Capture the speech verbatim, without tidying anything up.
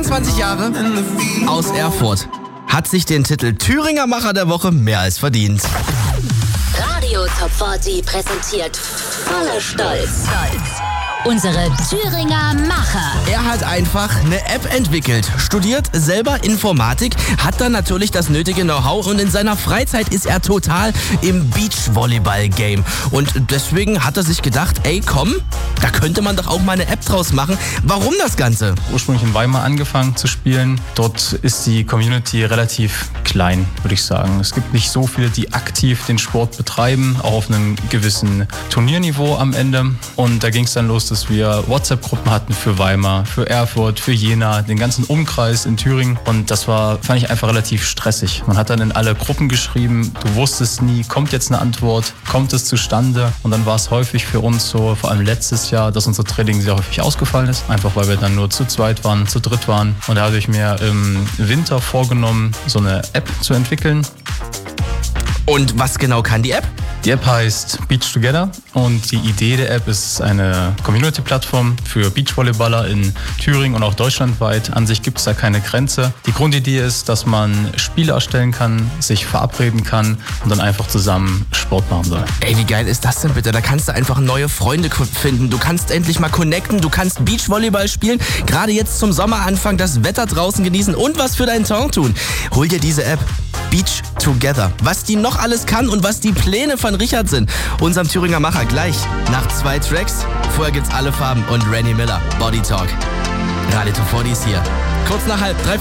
zweiundzwanzig Jahre, aus Erfurt. Hat sich den Titel Thüringer Macher der Woche mehr als verdient. Radio Top vierzig präsentiert voller Stolz unsere Thüringer Macher. Er hat einfach eine App entwickelt, studiert selber Informatik, hat dann natürlich das nötige Know-how und in seiner Freizeit ist er total im Beachvolleyball-Game. Und deswegen hat er sich gedacht, ey komm, da könnte man doch auch mal eine App draus machen. Warum das Ganze? Ursprünglich in Weimar angefangen zu spielen. Dort ist die Community relativ klein, würde ich sagen. Es gibt nicht so viele, die aktiv den Sport betreiben, auch auf einem gewissen Turnierniveau am Ende. Und da ging es dann los, dass wir WhatsApp-Gruppen hatten für Weimar, für Erfurt, für Jena, den ganzen Umkreis in Thüringen. Und das war, fand ich einfach relativ stressig. Man hat dann in alle Gruppen geschrieben, du wusstest nie, kommt jetzt eine Antwort, kommt es zustande? Und dann war es häufig für uns so, vor allem letztes Jahr, dass unser Training sehr häufig ausgefallen ist. Einfach weil wir dann nur zu zweit waren, zu dritt waren. Und da habe ich mir im Winter vorgenommen, so eine App zu entwickeln. Und was genau kann die App? Die App heißt Beach Together und die Idee der App ist eine Community-Plattform für Beachvolleyballer in Thüringen und auch deutschlandweit. An sich gibt es da keine Grenze. Die Grundidee ist, dass man Spiele erstellen kann, sich verabreden kann und dann einfach zusammen Sport machen soll. Ey, wie geil ist das denn bitte? Da kannst du einfach neue Freunde finden. Du kannst endlich mal connecten, du kannst Beachvolleyball spielen, gerade jetzt zum Sommeranfang das Wetter draußen genießen und was für deinen Tag tun. Hol dir diese App. Beach Together. Was die noch alles kann und was die Pläne von Richard sind. Unserem Thüringer Macher gleich nach zwei Tracks. Vorher gibt's alle Farben und Rennie Miller. Body Talk. Radio Top vierzig ist hier. Kurz nach halb drei.